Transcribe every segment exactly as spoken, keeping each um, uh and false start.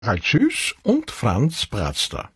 Harald Süß und Franz Brazda.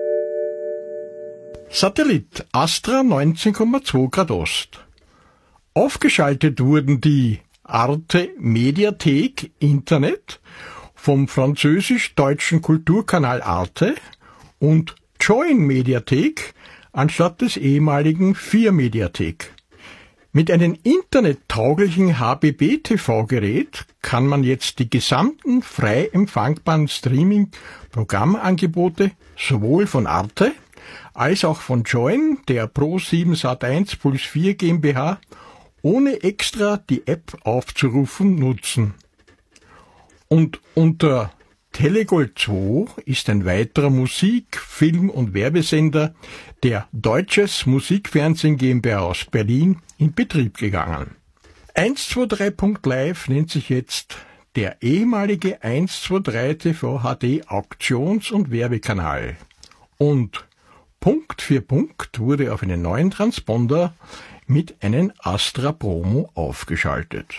Satellit Astra neunzehn Komma zwei Grad Ost. Aufgeschaltet wurden die Arte Mediathek Internet vom französisch-deutschen Kulturkanal Arte und Join Mediathek anstatt des ehemaligen vier Mediathek. Mit einem internettauglichen H B B-T V-Gerät kann man jetzt die gesamten frei empfangbaren Streaming-Programmangebote sowohl von Arte als auch von Join, der Pro sieben Sat eins Puls vier GmbH, ohne extra die App aufzurufen, nutzen. Und unter Telegold zwei ist ein weiterer Musik-, Film- und Werbesender der Deutsches Musikfernsehen GmbH aus Berlin in Betrieb gegangen. eins zwei drei Punkt live nennt sich jetzt der ehemalige eins zwei drei T V H D Auktions- und Werbekanal. Und Punkt für Punkt wurde auf einen neuen Transponder mit einem Astra Promo aufgeschaltet.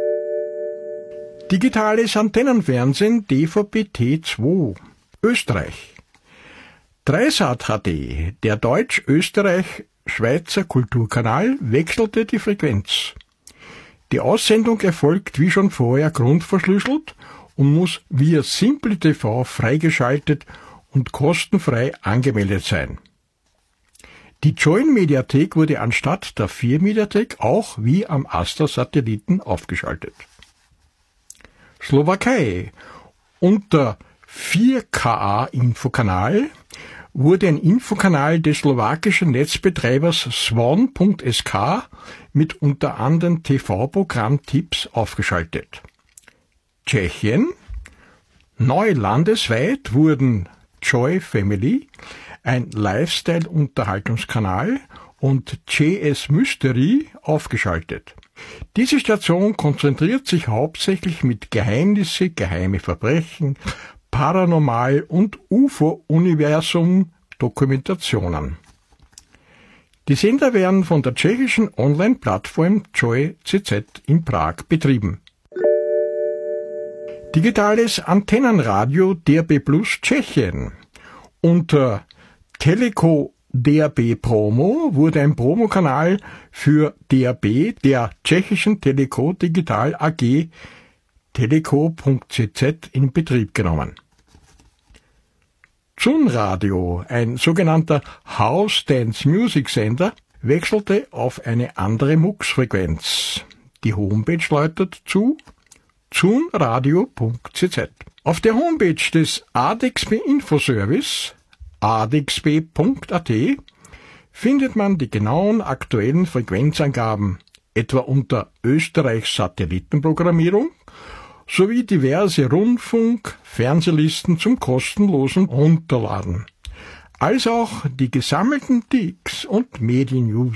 Digitales Antennenfernsehen D V B T zwei Österreich. Dreisat H D, der Deutsch-Österreich-Schweizer Kulturkanal, wechselte die Frequenz. Die Aussendung erfolgt wie schon vorher grundverschlüsselt und muss via Simple T V freigeschaltet und kostenfrei angemeldet sein. Die Join-Mediathek wurde anstatt der vier Mediathek auch wie am Astra-Satelliten aufgeschaltet. Slowakei. Unter vier K A-Infokanal wurde ein Infokanal des slowakischen Netzbetreibers swan Punkt S K mit unter anderem T V-Programmtipps aufgeschaltet. Tschechien. Neu landesweit wurden Joy Family, ein Lifestyle-Unterhaltungskanal, und J S Mystery aufgeschaltet. Diese Station konzentriert sich hauptsächlich mit Geheimnisse, geheime Verbrechen, Paranormal- und U F O-Universum-Dokumentationen. Die Sender werden von der tschechischen Online-Plattform Joy C Z in Prag betrieben. Digitales Antennenradio D A B Plus Tschechien. Unter Teleco D A B Promo wurde ein Promokanal für D A B der tschechischen Teleco Digital A G teleco Punkt C Z in Betrieb genommen. Zunradio, ein sogenannter House Dance Music Sender, wechselte auf eine andere M U X-Frequenz. Die Homepage lautet zu zunradio Punkt C Z. Auf der Homepage des A D X B Infoservice a d x b Punkt a t findet man die genauen aktuellen Frequenzangaben, etwa unter Österreichs Satellitenprogrammierung, sowie diverse Rundfunk-, Fernsehlisten zum kostenlosen Runterladen, als auch die gesammelten Ticks und Medien-News.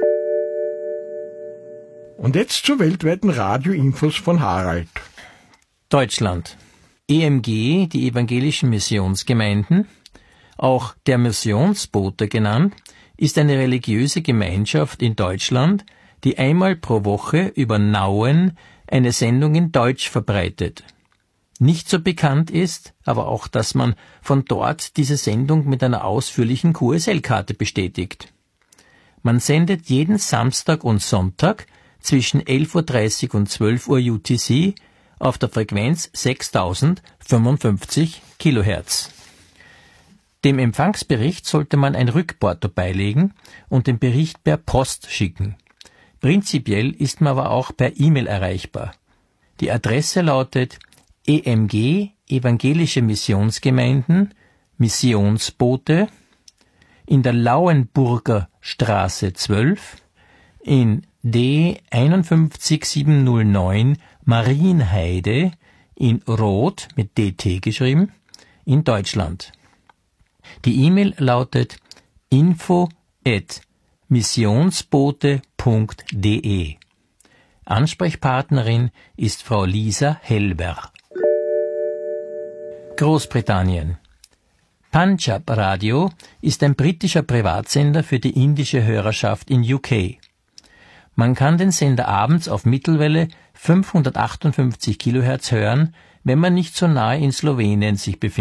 Und jetzt zu weltweiten Radioinfos von Harald. Deutschland. E M G, die evangelischen Missionsgemeinden, auch der Missionsbote genannt, ist eine religiöse Gemeinschaft in Deutschland, die einmal pro Woche über Nauen eine Sendung in Deutsch verbreitet. Nicht so bekannt ist aber auch, dass man von dort diese Sendung mit einer ausführlichen Q S L-Karte bestätigt. Man sendet jeden Samstag und Sonntag zwischen elf Uhr dreißig und zwölf Uhr U T C auf der Frequenz sechstausendfünfundfünfzig Kilohertz. Dem Empfangsbericht sollte man ein Rückporto beilegen und den Bericht per Post schicken. Prinzipiell ist man aber auch per E-Mail erreichbar. Die Adresse lautet E M G Evangelische Missionsgemeinden Missionsbote in der Lauenburger Straße zwölf in D fünf eins sieben null neun Marienheide in Roth mit D T geschrieben in Deutschland. Die E-Mail lautet info at missionsbote punkt de. Ansprechpartnerin ist Frau Lisa Helber. Großbritannien. Punjab Radio ist ein britischer Privatsender für die indische Hörerschaft in U K. Man kann den Sender abends auf Mittelwelle fünfhundertachtundfünfzig Kilohertz hören, wenn man nicht so nahe in Slowenien sich befindet.